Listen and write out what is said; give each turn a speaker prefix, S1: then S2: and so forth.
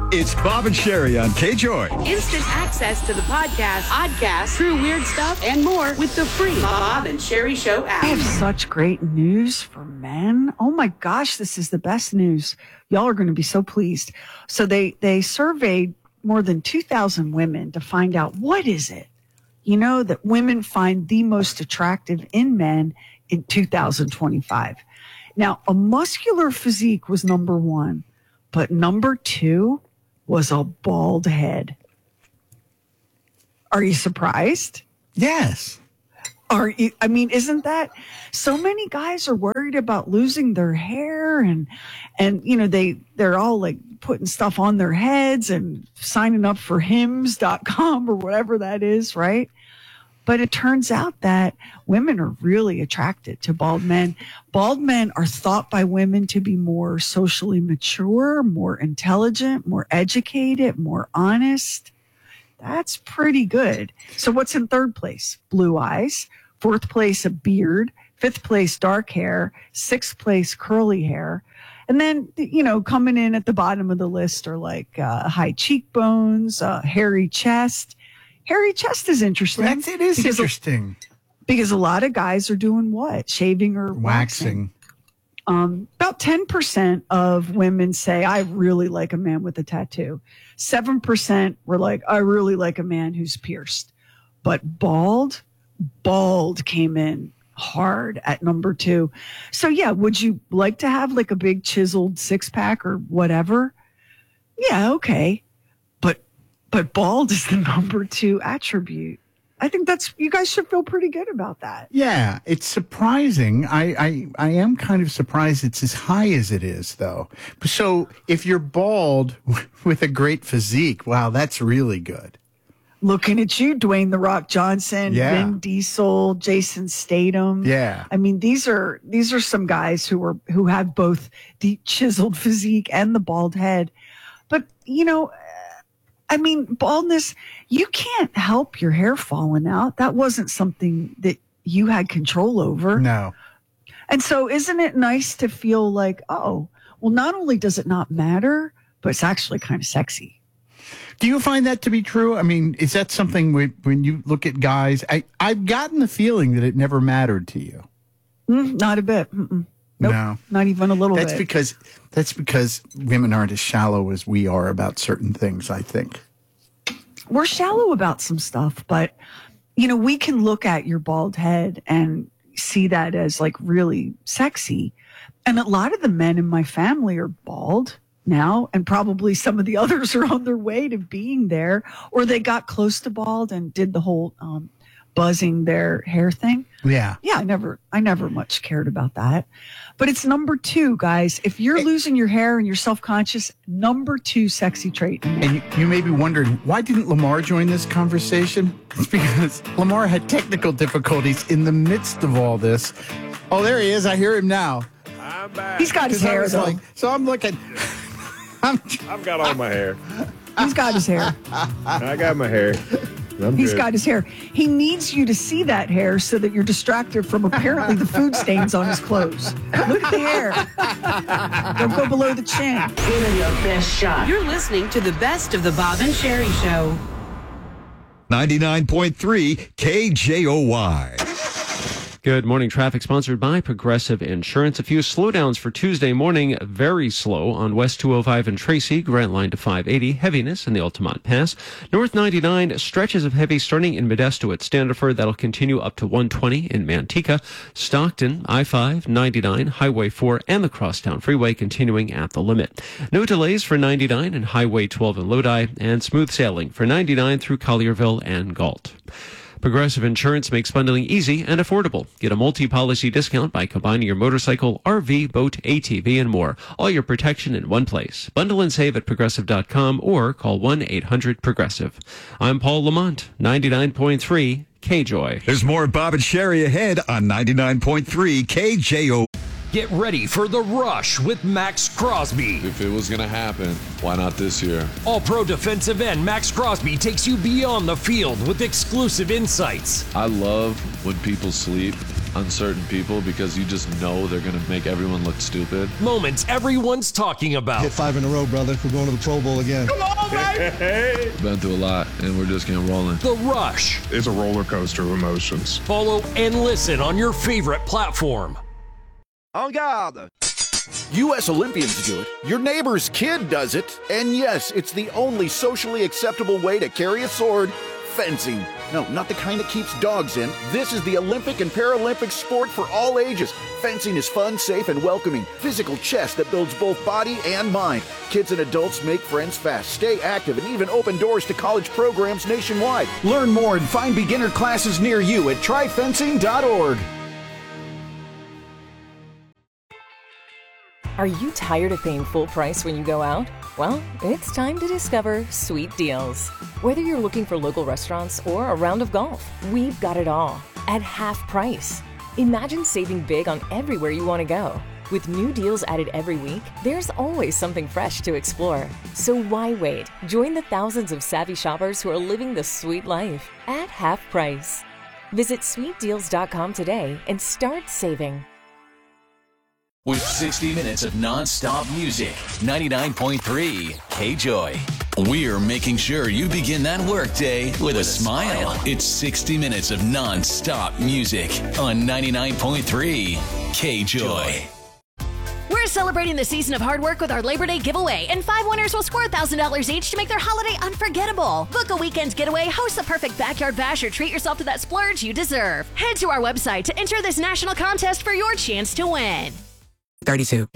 S1: It's Bob and Sherry on KJOY.
S2: Instant access to the podcast, true weird stuff, and more with the free Bob and Sherry Show app.
S3: I have such great news for men. Oh my gosh, this is the best news. Y'all are going to be so pleased. So they surveyed more than 2,000 women to find out what is it, that women find the most attractive in men in 2025. Now, a muscular physique was number one, but number two was a bald head. Are you surprised?
S4: Yes.
S3: Isn't that so many guys are worried about losing their hair and they're all like putting stuff on their heads and signing up for hims.com or whatever that is, right? But it turns out that women are really attracted to bald men. Bald men are thought by women to be more socially mature, more intelligent, more educated, more honest. That's pretty good. So what's in third place? Blue eyes. Fourth place, a beard. Fifth place, dark hair. Sixth place, curly hair. And then, coming in at the bottom of the list are like high cheekbones, hairy chest. Hairy chest is interesting.
S4: It is interesting.
S3: Because a lot of guys are doing what? Shaving or waxing. About 10% of women say, I really like a man with a tattoo. 7% were like, I really like a man who's pierced. But bald came in hard at number 2. So yeah, would you like to have like a big chiseled six-pack or whatever? Yeah, okay. But bald is the number 2 attribute. I think you guys should feel pretty good about that.
S4: Yeah, it's surprising. I am kind of surprised it's as high as it is, though. So if you're bald with a great physique, wow, that's really good.
S3: Looking at you, Dwayne "The Rock" Johnson, Vin Diesel, Jason Statham.
S4: Yeah. I
S3: mean, these are some guys who have both the chiseled physique and the bald head. But, baldness, you can't help your hair falling out. That wasn't something that you had control over.
S4: No.
S3: And so isn't it nice to feel like, oh, well, not only does it not matter, but it's actually kind of sexy.
S4: Do you find that to be true? I mean, is that something when you look at guys, I've gotten the feeling that it never mattered to you.
S3: Not a bit. Nope,
S4: no,
S3: not even a little bit.
S4: That's because women aren't as shallow as we are about certain things, I think.
S3: We're shallow about some stuff, but, we can look at your bald head and see that as like really sexy. And a lot of the men in my family are bald now, and probably some of the others are on their way to being there, or they got close to bald and did the whole buzzing their hair thing.
S4: Yeah.
S3: I never much cared about that. But it's number 2, guys. If you're losing your hair and you're self-conscious, number 2 sexy trait.
S4: And you may be wondering, why didn't Lamar join this conversation? It's because Lamar had technical difficulties in the midst of all this. Oh, there he is. I hear him now.
S5: I'm back.
S3: He's got his hair, though.
S4: So I'm looking.
S5: I've got all my hair.
S3: He's got his hair.
S5: I got my hair.
S3: He's got his hair. He needs you to see that hair so that you're distracted from apparently the food stains on his clothes. Look at the hair. Don't go below the chin.
S2: Give it your best shot. You're listening to the best of the Bob and Sherry Show.
S1: 99.3 KJOY.
S6: Good morning. Traffic sponsored by Progressive Insurance. A few slowdowns for Tuesday morning. Very slow on West 205 and Tracy. Grant Line to 580. Heaviness in the Altamont Pass. North 99. Stretches of heavy starting in Modesto at Standiford. That'll continue up to 120 in Manteca. Stockton, I-5, 99, Highway 4, and the Crosstown Freeway continuing at the limit. No delays for 99 and Highway 12 in Lodi. And smooth sailing for 99 through Collierville and Galt. Progressive Insurance makes bundling easy and affordable. Get a multi-policy discount by combining your motorcycle, RV, boat, ATV, and more. All your protection in one place. Bundle and save at Progressive.com or call 1-800-PROGRESSIVE. I'm Paul Lamont, 99.3 KJOY.
S1: There's more Bob and Sherry ahead on 99.3 KJO.
S7: Get ready for The Rush with Max Crosby.
S8: If it was going to happen, why not this year?
S7: All-pro defensive end Max Crosby takes you beyond the field with exclusive insights.
S8: I love when people sleep uncertain people because you just know they're going to make everyone look stupid.
S7: Moments everyone's talking about.
S9: Hit 5 in a row, brother. We're going to the Pro Bowl again.
S7: Come on, baby!
S8: Been through a lot, and we're just getting rolling.
S7: The Rush.
S5: It's a roller coaster of emotions.
S7: Follow and listen on your favorite platform.
S10: En garde! U.S. Olympians do it. Your neighbor's kid does it. And yes, it's the only socially acceptable way to carry a sword. Fencing. No, not the kind that keeps dogs in. This is the Olympic and Paralympic sport for all ages. Fencing is fun, safe, and welcoming. Physical chess that builds both body and mind. Kids and adults make friends fast, stay active, and even open doors to college programs nationwide. Learn more and find beginner classes near you at tryfencing.org.
S11: Are you tired of paying full price when you go out? Well, it's time to discover Sweet Deals. Whether you're looking for local restaurants or a round of golf, we've got it all at half price. Imagine saving big on everywhere you want to go. With new deals added every week, there's always something fresh to explore. So why wait? Join the thousands of savvy shoppers who are living the sweet life at half price. Visit sweetdeals.com today and start saving.
S12: With 60 minutes of non-stop music, 99.3 K-Joy. We're making sure you begin that workday with a smile. It's 60 minutes of non-stop music on 99.3 K-Joy.
S13: We're celebrating the season of hard work with our Labor Day giveaway, and 5 winners will score $1,000 each to make their holiday unforgettable. Book a weekend getaway, host the perfect backyard bash, or treat yourself to that splurge you deserve. Head to our website to enter this national contest for your chance to win.
S14: 32.